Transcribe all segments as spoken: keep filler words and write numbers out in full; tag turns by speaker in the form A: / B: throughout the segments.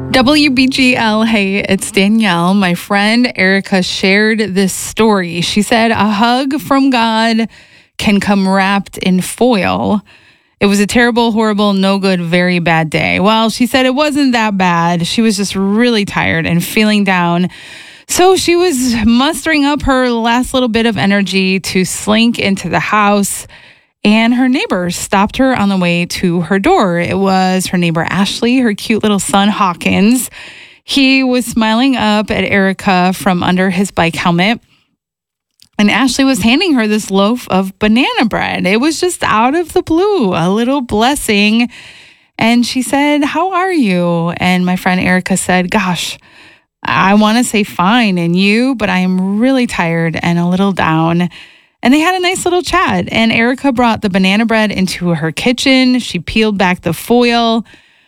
A: W B G L, hey, it's Danielle. My friend Erica shared this story. She said a hug from God can come wrapped in foil. It was a terrible, horrible, no good, very bad day. Well, she said it wasn't that bad. She was just really tired and feeling down. So she was mustering up her last little bit of energy to slink into the house. And her neighbor stopped her on the way to her door. It was her neighbor, Ashley, her cute little son, Hawkins. He was smiling up at Erica from under his bike helmet. And Ashley was handing her this loaf of banana bread. It was just out of the blue, a little blessing. And she said, "How are you?" And my friend Erica said, "Gosh, I want to say fine, and you, but I am really tired and a little down." And they had a nice little chat. And Erica brought the banana bread into her kitchen. She peeled back the foil,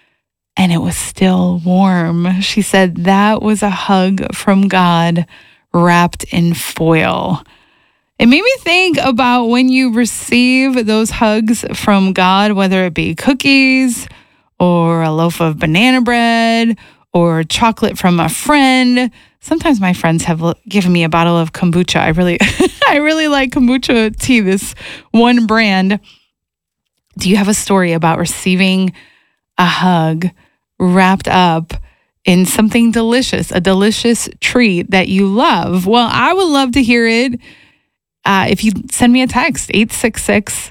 A: and it was still warm. She said that was a hug from God wrapped in foil. It made me think about when you receive those hugs from God, whether it be cookies or a loaf of banana bread or chocolate from a friend. Sometimes my friends have given me a bottle of kombucha. I really, I really like kombucha tea, this one brand. Do you have a story about receiving a hug wrapped up in something delicious, a delicious treat that you love? Well, I would love to hear it. Uh, if you send me a text, eight six six,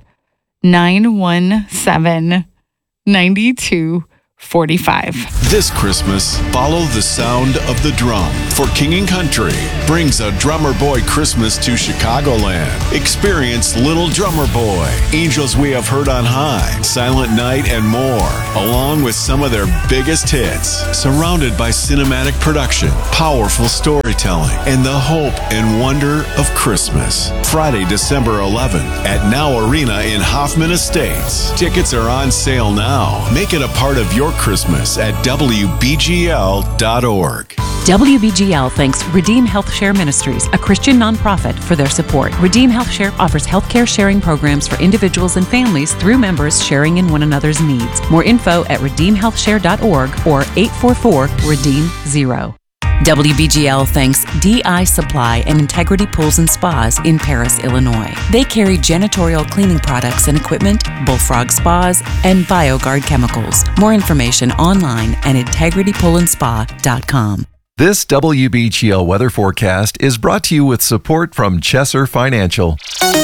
A: nine one seven, nine two four five.
B: This Christmas, follow the sound of the drum. For King and Country brings a Drummer Boy Christmas to Chicagoland. Experience Little Drummer Boy, Angels We Have Heard on High, Silent Night, and more, along with some of their biggest hits. Surrounded by cinematic production, powerful storytelling, and the hope and wonder of Christmas. Friday, December eleventh at Now Arena in Hoffman Estates. Tickets are on sale now. Make it a part of your Christmas at W B G L dot org.
C: W B G L thanks Redeem Health Share Ministries, a Christian nonprofit, for their support. Redeem Health Share offers healthcare sharing programs for individuals and families through members sharing in one another's needs. More info at redeem health share dot org or eight four four, redeem zero. W B G L thanks D I Supply and Integrity Pools and Spas in Paris, Illinois. They carry janitorial cleaning products and equipment, Bullfrog Spas, and BioGuard chemicals. More information online at integrity pool and spa dot com.
D: This W B G L weather forecast is brought to you with support from Chesser Financial.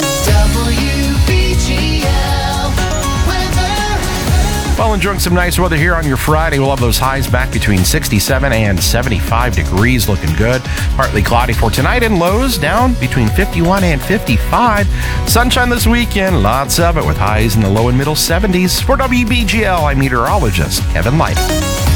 E: Well, enjoying some nice weather here on your Friday. We'll have those highs back between sixty-seven and seventy-five degrees, looking good. Partly cloudy for tonight, and lows down between fifty-one and fifty-five. Sunshine this weekend, lots of it, with highs in the low and middle seventies. For W B G L, I'm meteorologist Kevin Light.